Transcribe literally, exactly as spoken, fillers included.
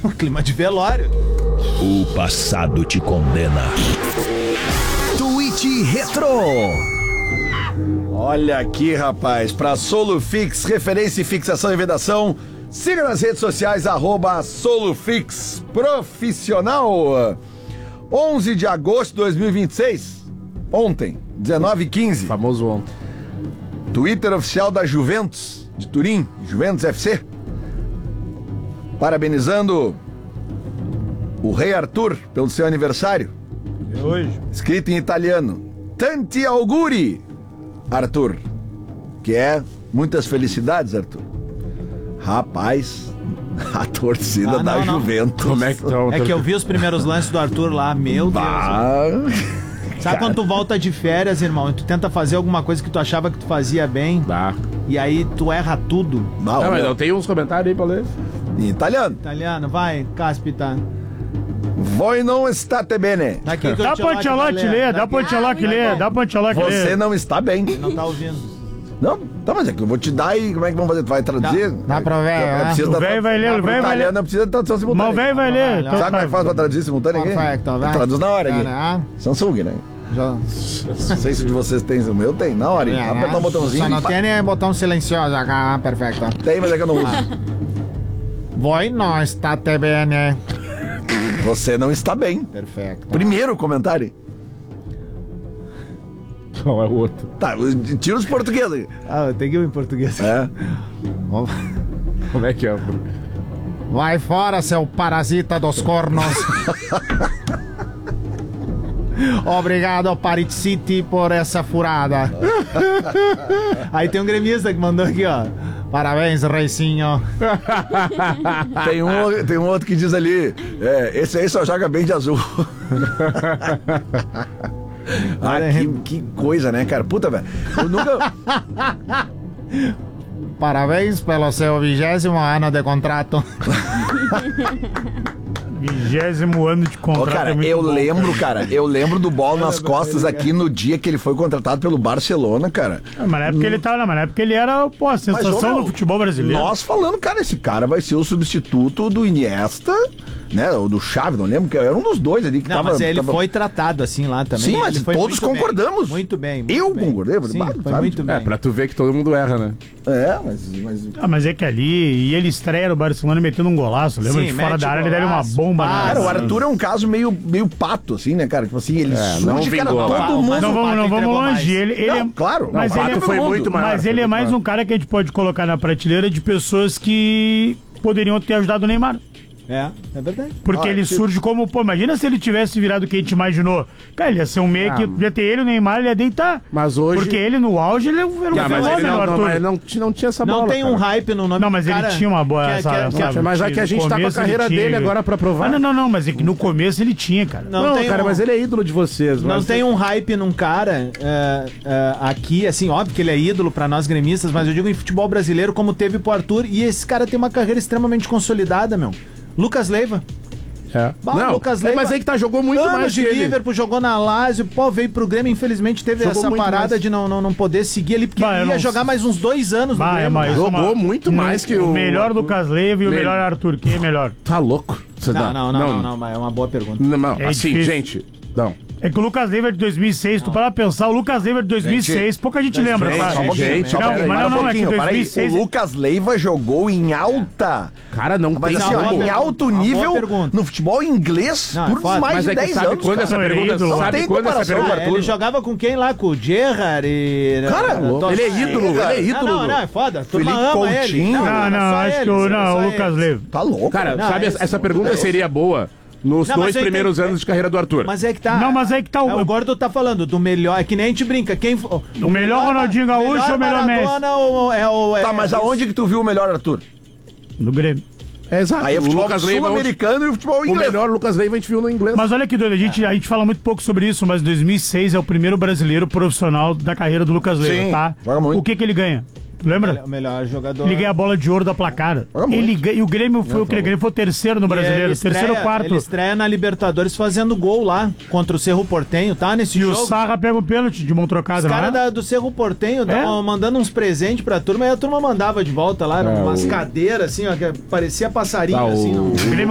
Clima de velório. O passado te condena. Tweet Retro. Olha aqui, rapaz, pra Solufix, referência em fixação e vedação, siga nas redes sociais, arroba Solufix Profissional. onze de agosto de dois mil e vinte e seis, ontem, dezenove e quinze. Famoso ontem. Twitter oficial da Juventus, de Turim, Juventus F C. Parabenizando o Rei Arthur pelo seu aniversário. É hoje. Escrito em italiano. Tanti auguri, Arthur. Que é muitas felicidades, Arthur. Rapaz, a torcida Ah, da não, não. Juventus. Como é que estão? É que eu vi os primeiros lances do Arthur lá, meu Deus. Ah, Sabe cara. quando tu volta de férias, irmão, e tu tenta fazer alguma coisa que tu achava que tu fazia bem, Dá. e aí tu erra tudo? Não, Não, mas meu, eu tenho uns comentários aí pra ler. em italiano. Italiano, vai, Caspita. Voi non state bene. Daqui que o Dá pro Ancelotti ler, dá pro Ancelotti ler, dá pro Ancelotti Você ler. não está bem. Não tá ouvindo. Não, tá, mas é que eu vou te dar e como é que vamos fazer? Tu vai traduzir? Dá- dá pro velho, Eu- eu né? preciso O da- velho vai ler, dá o pro velho vai italiano, ler. precisa de tradução simultânea. Mas o velho vai ler. Vai, então Sabe como é que faz pra traduzir simultâneo aqui? Perfeito, vai. Traduz na hora aqui. Ah, Samsung, né? Já. Não sei se o de vocês tem, o meu tem. Na hora, hein? Apertar o botãozinho. Só não pá. tem botão silencioso acá, perfeito. Tem, mas é que eu não uso. Voi non state bene. Você não está bem. Perfeito. Primeiro comentário. Não, é o outro. Tá, tira os portugueses. Ah, eu tenho em português. É. Como é que é? Vai fora, seu parasita dos cornos. Obrigado, Parit City, por essa furada. Aí tem um gremista que mandou aqui, ó. Parabéns, Reicinho. Tem um, tem um outro que diz ali, é, esse aí só joga bem de azul. Ah, que, que coisa, né, cara? Puta, velho. Eu nunca... Parabéns pelo seu vigésimo ano de contrato. Vigésimo ano de Ô, contrato. cara, é muito eu bom, lembro, cara, eu lembro do bola nas costas aqui no dia que ele foi contratado pelo Barcelona, cara. Ah, mas na época ele tava, mas na época ele era, pô, a Mas, sensação ô, meu, do futebol brasileiro. Nós falando, cara, esse cara vai ser o substituto do Iniesta, né? Ou do Xavi, não lembro, que era um dos dois ali que Não, tava... mas ele tava... foi tratado assim lá também. Sim, mas Ele foi todos muito bem. concordamos. Muito bem. Muito Eu bem. concordei, Sim, sabe? foi muito É, bem. pra tu ver que todo mundo erra, né? É, mas... mas... Ah, mas é que ali, e ele estreia no Barcelona metendo um golaço, lembra? Sim, de fora mete da área, ele deu uma golaço, bomba. passa. na- Cara, o Arthur é um caso meio, meio pato, assim, né, cara? Tipo assim, ele É, surge, não cara, vingou. todo Ah, mundo... mas Não o vamos, Pato não vamos entregou longe. mais. Ele, ele Não, é, claro. mas Não, o ele é Pato foi muito maior, Mas foi ele é muito mais maior. um cara que a gente pode colocar na prateleira de pessoas que poderiam ter ajudado o Neymar. É, é verdade. Porque Ah, ele se- surge como, pô, imagina se ele tivesse virado o que a gente imaginou. Cara, ele ia ser um meia Ah, que ia ter ele, o Neymar, ele ia deitar. Mas hoje... Porque ele no auge, ele era um Ah, mas ele fenômeno, não, não, Arthur. mas ele não, ti- não tinha essa Não bola, tem um cara. hype no nome Não, mas do ele cara. tinha uma boa que é- essa, que é- essa- que é- Não, mas já que a no gente tá com a começo carreira ele dele tinha. agora pra provar. Ah, não, não, não, mas é que no começo ele tinha, cara. Não, Não, tem cara, um- mas ele é ídolo de vocês. Não mas- tem um hype num cara é, é, aqui, assim, óbvio que ele é ídolo pra nós gremistas, mas eu digo em futebol brasileiro como teve pro Arthur, e esse cara tem uma carreira extremamente consolidada, meu. Lucas Leiva. É. Bah, Não, Lucas é, Leiva, mas aí que tá, jogou muito anos mais de que ele. Liverpool, jogou na Lazio, pô, veio pro Grêmio, infelizmente teve Jogou essa muito parada mais. de não, não, não poder seguir ali, porque Bah, eu ele ia não jogar sei. mais uns dois anos no Bah, é, Grêmio. mas né? Jogou uma- muito mais que o- melhor Lucas Leiva e o Le- melhor Arthur. Quem é melhor? Tá louco? Você Não, dá- não, não, não, não, mas é uma boa pergunta. Não, não, É assim, difícil. gente, não. É que o Lucas Leiva é de dois mil e seis, tu para pensar, o Lucas Leiva é de dois mil e seis, pouca gente lembra, gente, claro. só um pouquinho, Gente, só Não, peraí, mas para não, um não, é que pouquinho, peraí. dois mil e seis O Lucas Leiva jogou em alta, Cara, não mas tem assim, não, ó, boa em pergunta, alto uma boa nível pergunta. no futebol inglês Não, é por foda. mais Mas de é que dez sabe anos. quando cara. essa Não, ele é pergunta, ídolo. Não sabe tem quando essa comparação, pergunta... Ah, ele jogava com quem lá? Com o Gerrard e... Cara, Tô- Ele é ídolo, ele é ídolo. Não, não, não, é foda. A turma Felipe ama ele. Coutinho. Não, era não, só acho ele, que o, era não, só o Lucas ele. Leiva. Tá louco. Cara, Não, sabe, é essa isso. pergunta seria boa nos Não, mas dois eu primeiros entendi. anos de carreira do Arthur. Mas é que tá. Não, mas é que tá o- É, o Gordo tá falando do melhor. É que nem a gente brinca. Quem, o, O melhor Ronaldinho Gaúcho ou o melhor Messi? Maradona ou é o. É, Tá, mas aonde que tu viu o melhor, Arthur? No Grêmio. É exato. Aí é o futebol Lucas Leiva, sul-americano e o futebol o inglês. melhor Lucas Leiva a gente viu no inglês. Mas olha que doido, a gente, a gente fala muito pouco sobre isso, mas dois mil e seis é o primeiro brasileiro profissional da carreira do Lucas Leiva, Sim, tá? joga muito. O que que ele ganha? Tu lembra? O melhor jogador. Ele ganha a bola de ouro da placada. Joga muito. Ele ganha, e o Grêmio foi o que ele ganhou, foi o terceiro no E brasileiro, ele estreia- terceiro quarto. Ele estreia na Libertadores fazendo gol lá contra o Cerro Portenho, tá? Nesse E jogo. o Sarra pega o pênalti de mão trocada, Os não caras é? da- do Cerro Portenho estavam mandando uns presentes pra turma e a turma mandava de volta lá. Eram É, umas o- cadeiras assim, ó, que parecia passarinho, Tá, o- assim. Não... O Grêmio